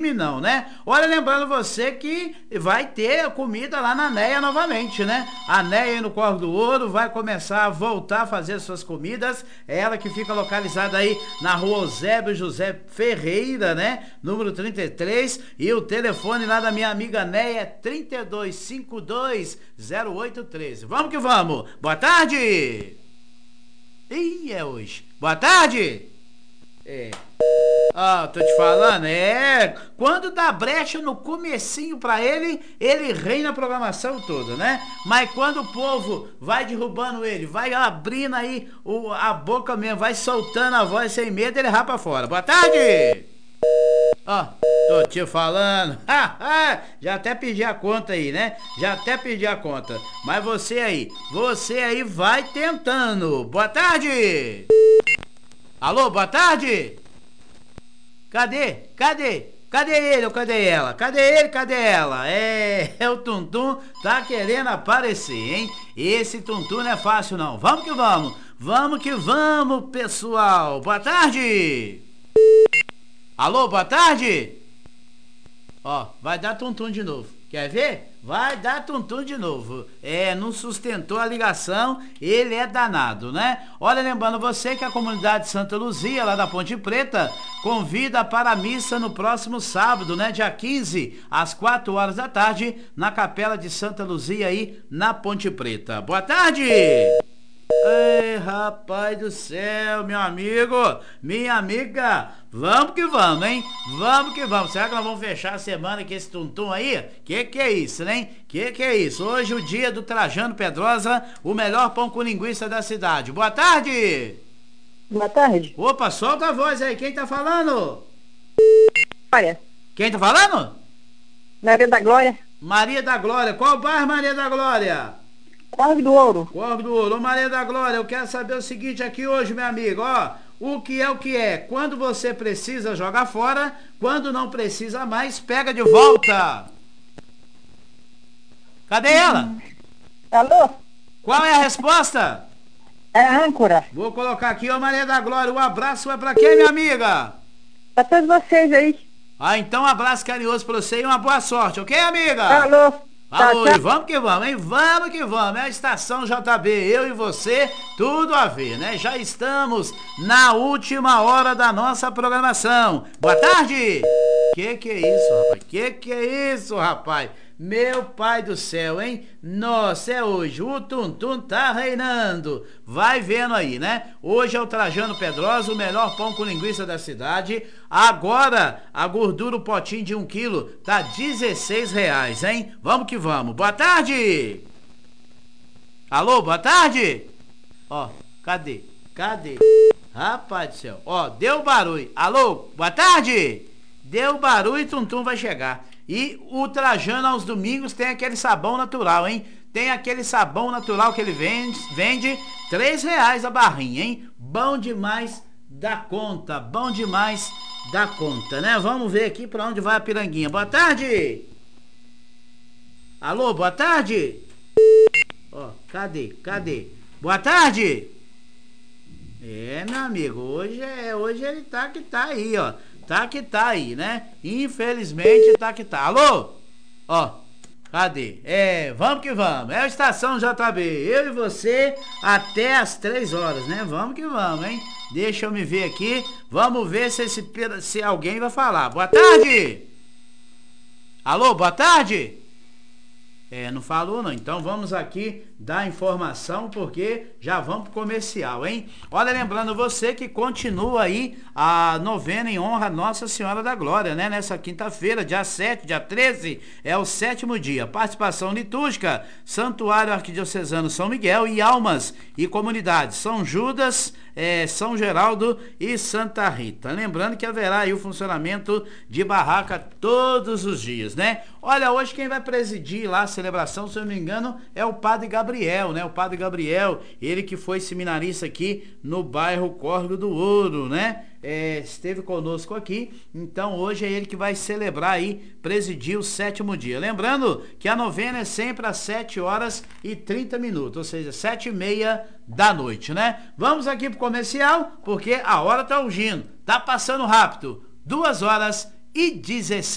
firme não, né? Olha, lembrando você que vai ter comida lá na Neia novamente, né? A Neia aí no Corvo do Ouro vai começar a voltar a fazer suas comidas. É ela que fica localizada aí na rua Eusébio José Ferreira, né? Número 33. E o telefone lá da minha amiga Neia é 3252-0813. Vamos que vamos. Boa tarde. Ih, é hoje. Boa tarde. Tô te falando, quando dá brecha no comecinho pra ele, ele reina a programação toda, né? Mas quando o povo vai derrubando ele, vai abrindo aí a boca mesmo, vai soltando a voz sem medo, ele rapa fora. Boa tarde! Tô te falando. Já até pedi a conta aí, né? Já até pedi a conta. Mas você aí vai tentando. Boa tarde! Alô, boa tarde! Cadê ele ou cadê ela? Cadê ele, cadê ela? O Tuntum tá querendo aparecer, hein? Esse Tuntum não é fácil não. Vamos que vamos, pessoal. Boa tarde. Alô, boa tarde. Vai dar Tuntum de novo. Quer ver? Vai dar Tuntum de novo. Não sustentou a ligação, ele é danado, né? Olha, lembrando você que a comunidade de Santa Luzia, lá da Ponte Preta, convida para a missa no próximo sábado, né? Dia 15, às 4 horas da tarde, na Capela de Santa Luzia aí, na Ponte Preta. Boa tarde! Ei, rapaz do céu, meu amigo, minha amiga, vamos que vamos, hein? Vamos que vamos. Será que nós vamos fechar a semana com esse Tuntum aí? Que é isso, né? Que é isso? Hoje o dia do Trajano Pedrosa, o melhor pão com linguiça da cidade. Boa tarde! Boa tarde. Opa, solta a voz aí, quem tá falando? Glória. Quem tá falando? Maria da Glória. Maria da Glória, qual bairro, Maria da Glória? Corvo do Ouro. Corvo do Ouro. Ô, Maria da Glória, eu quero saber o seguinte aqui hoje, meu amigo, o que é? Quando você precisa, joga fora. Quando não precisa mais, pega de volta. Cadê ela? Alô? Qual é a resposta? É a âncora. Vou colocar aqui, ô Maria da Glória, o abraço é pra quem, minha amiga? Pra todos vocês aí. Então um abraço carinhoso pra você e uma boa sorte, ok, amiga? Alô? Alô, e vamos que vamos, hein? Vamos que vamos. É a Estação JB, eu e você, tudo a ver, né? Já estamos na última hora da nossa programação. Boa tarde! Que é isso, rapaz? Que é isso, rapaz? Meu pai do céu, hein? Nossa, é hoje. O Tuntum tá reinando. Vai vendo aí, né? Hoje é o Trajano Pedrosa, o melhor pão com linguiça da cidade. Agora, a gordura, o potinho de 1 quilo, tá R$16, hein? Vamos que vamos. Boa tarde! Alô, boa tarde! Cadê? Rapaz do céu. Deu barulho. Alô, boa tarde! Deu barulho e Tuntum vai chegar. E o Trajano aos domingos tem aquele sabão natural, hein? Tem aquele sabão natural que ele vende R$3 a barrinha, hein? Bom demais da conta, né? Vamos ver aqui pra onde vai a piranguinha. Boa tarde! Alô, boa tarde! Cadê? Boa tarde! Meu amigo, hoje ele tá que tá aí, Tá que tá aí, né? Infelizmente tá que tá. Alô? Cadê? Vamos que vamos. É a Estação JB. Eu e você até as 3 horas, né? Vamos que vamos, hein? Deixa eu me ver aqui. Vamos ver se alguém vai falar. Boa tarde! Alô, boa tarde? Não falou não, então vamos aqui dar informação porque já vamos pro comercial, hein? Olha, lembrando você que continua aí a novena em honra a Nossa Senhora da Glória, né? Nessa quinta-feira, dia 7, dia 13, é o 7º dia. Participação litúrgica, Santuário Arquidiocesano São Miguel e Almas e Comunidades, São Judas, São Geraldo e Santa Rita. Lembrando que haverá aí o funcionamento de barraca todos os dias, né? Olha, hoje quem vai presidir lá a celebração, se eu não me engano, é o Padre Gabriel, né? O Padre Gabriel, ele que foi seminarista aqui no bairro Corvo do Ouro, né? Esteve conosco aqui, então hoje é ele que vai celebrar aí, presidir o 7º dia. Lembrando que a novena é sempre às 7h30, ou seja, 7h30 da noite, né? Vamos aqui pro comercial, porque a hora tá urgindo, tá passando rápido, 2h16.